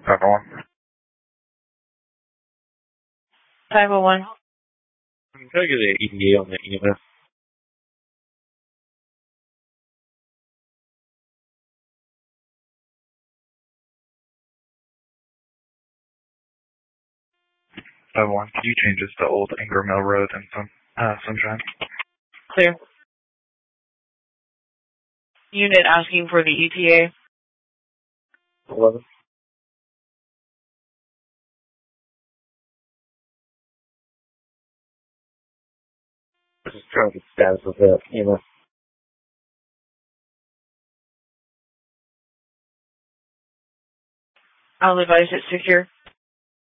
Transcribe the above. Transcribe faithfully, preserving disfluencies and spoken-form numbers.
Everyone. five oh one. Can I get an E D A on the E M S? five oh one. Can you change this to Old Anger Mill Road and some, uh, Sunshine? Clear. Unit asking for the E T A. eleven. Just trying to get status of that E M S. I'll advise it's secure.